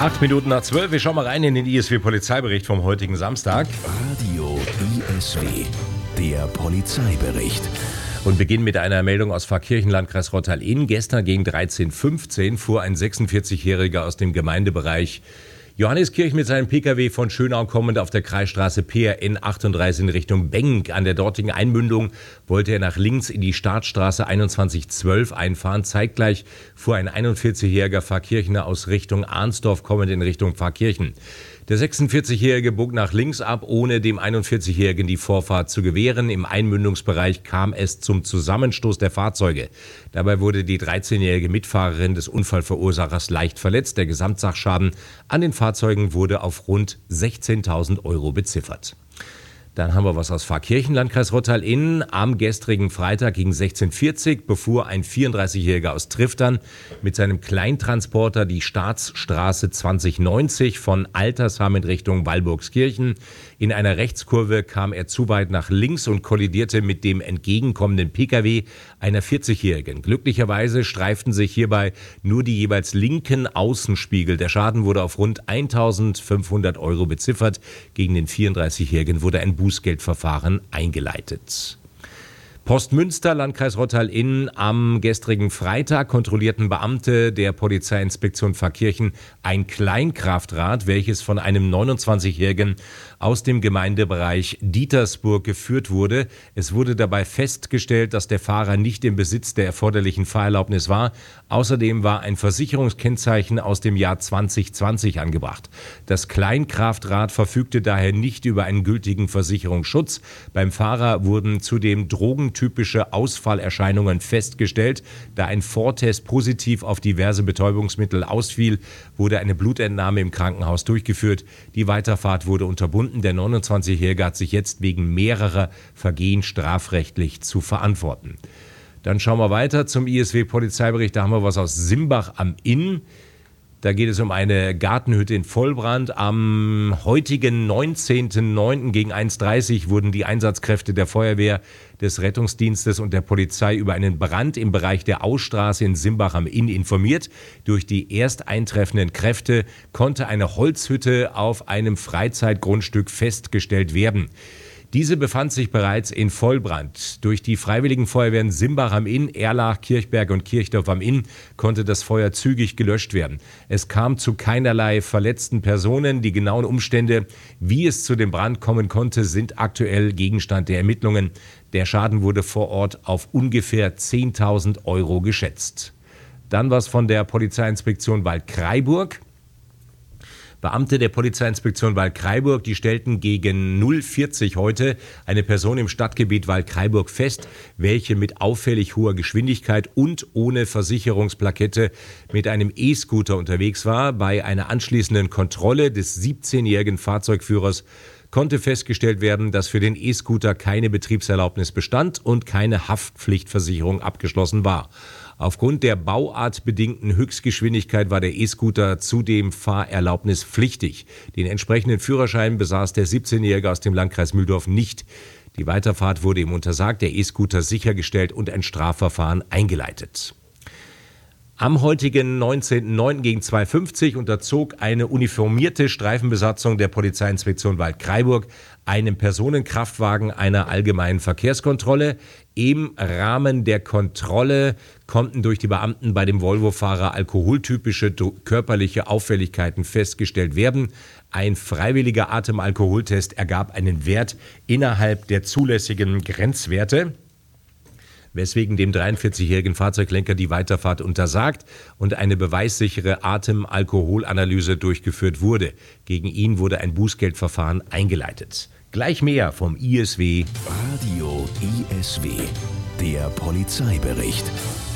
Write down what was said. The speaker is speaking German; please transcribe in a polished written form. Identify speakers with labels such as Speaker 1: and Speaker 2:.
Speaker 1: 8:08. Wir schauen mal rein in den ISW-Polizeibericht vom heutigen Samstag.
Speaker 2: Radio ISW, der Polizeibericht.
Speaker 1: Und beginnen mit einer Meldung aus Pfarrkirchen, Landkreis Rottal-Inn. Gestern gegen 13:15 fuhr ein 46-Jähriger aus dem Gemeindebereich Johanneskirchen mit seinem Pkw von Schönau kommend auf der Kreisstraße PRN 38 in Richtung Benk. An der dortigen Einmündung wollte er nach links in die Startstraße 2112 einfahren. Zeitgleich fuhr ein 41-jähriger Pfarrkirchener aus Richtung Arnsdorf kommend in Richtung Pfarrkirchen. Der 46-Jährige bog nach links ab, ohne dem 41-Jährigen die Vorfahrt zu gewähren. Im Einmündungsbereich kam es zum Zusammenstoß der Fahrzeuge. Dabei wurde die 13-jährige Mitfahrerin des Unfallverursachers leicht verletzt. Der Gesamtsachschaden an den Fahrzeugen wurde auf rund 16.000 Euro beziffert. Dann haben wir was aus Pfarrkirchen, Landkreis Rottal-Inn. Am gestrigen Freitag gegen 16:40 befuhr ein 34-Jähriger aus Triftern mit seinem Kleintransporter die Staatsstraße 2090 von Altersham in Richtung Walburgskirchen. In einer Rechtskurve kam er zu weit nach links und kollidierte mit dem entgegenkommenden Pkw einer 40-Jährigen. Glücklicherweise streiften sich hierbei nur die jeweils linken Außenspiegel. Der Schaden wurde auf rund 1.500 Euro beziffert. Gegen den 34-Jährigen wurde ein Bußgeldverfahren eingeleitet. Post Münster, Landkreis Rottal-Inn. Am gestrigen Freitag kontrollierten Beamte der Polizeiinspektion Pfarrkirchen ein Kleinkraftrad, welches von einem 29-Jährigen aus dem Gemeindebereich Dietersburg geführt wurde. Es wurde dabei festgestellt, dass der Fahrer nicht im Besitz der erforderlichen Fahrerlaubnis war. Außerdem war ein Versicherungskennzeichen aus dem Jahr 2020 angebracht. Das Kleinkraftrad verfügte daher nicht über einen gültigen Versicherungsschutz. Beim Fahrer wurden zudem drogentypische Ausfallerscheinungen festgestellt. Da ein Vortest positiv auf diverse Betäubungsmittel ausfiel, wurde eine Blutentnahme im Krankenhaus durchgeführt. Die Weiterfahrt wurde unterbunden. Der 29-Jährige hat sich jetzt wegen mehrerer Vergehen strafrechtlich zu verantworten. Dann schauen wir weiter zum ISW-Polizeibericht. Da haben wir was aus Simbach am Inn. Da geht es um eine Gartenhütte in Vollbrand. Am heutigen 19.09. gegen 1:30 wurden die Einsatzkräfte der Feuerwehr, des Rettungsdienstes und der Polizei über einen Brand im Bereich der Ausstraße in Simbach am Inn informiert. Durch die erst eintreffenden Kräfte konnte eine Holzhütte auf einem Freizeitgrundstück festgestellt werden. Diese befand sich bereits in Vollbrand. Durch die Freiwilligen Feuerwehren Simbach am Inn, Erlach, Kirchberg und Kirchdorf am Inn konnte das Feuer zügig gelöscht werden. Es kam zu keinerlei verletzten Personen. Die genauen Umstände, wie es zu dem Brand kommen konnte, sind aktuell Gegenstand der Ermittlungen. Der Schaden wurde vor Ort auf ungefähr 10.000 Euro geschätzt. Dann was von der Polizeiinspektion Waldkraiburg. Beamte der Polizeiinspektion Waldkraiburg, die stellten gegen 0:40 heute eine Person im Stadtgebiet Waldkraiburg fest, welche mit auffällig hoher Geschwindigkeit und ohne Versicherungsplakette mit einem E-Scooter unterwegs war. Bei einer anschließenden Kontrolle des 17-jährigen Fahrzeugführers konnte festgestellt werden, dass für den E-Scooter keine Betriebserlaubnis bestand und keine Haftpflichtversicherung abgeschlossen war. Aufgrund der bauartbedingten Höchstgeschwindigkeit war der E-Scooter zudem fahrerlaubnispflichtig. Den entsprechenden Führerschein besaß der 17-Jährige aus dem Landkreis Mühldorf nicht. Die Weiterfahrt wurde ihm untersagt, der E-Scooter sichergestellt und ein Strafverfahren eingeleitet. Am heutigen 19.09. gegen 2:50 unterzog eine uniformierte Streifenbesatzung der Polizeiinspektion Waldkraiburg einem Personenkraftwagen einer allgemeinen Verkehrskontrolle. Im Rahmen der Kontrolle konnten durch die Beamten bei dem Volvo-Fahrer alkoholtypische körperliche Auffälligkeiten festgestellt werden. Ein freiwilliger Atemalkoholtest ergab einen Wert innerhalb der zulässigen Grenzwerte, weswegen dem 43-jährigen Fahrzeuglenker die Weiterfahrt untersagt und eine beweissichere Atemalkoholanalyse durchgeführt wurde. Gegen ihn wurde ein Bußgeldverfahren eingeleitet. Gleich mehr vom ISW.
Speaker 2: Radio ISW, der Polizeibericht.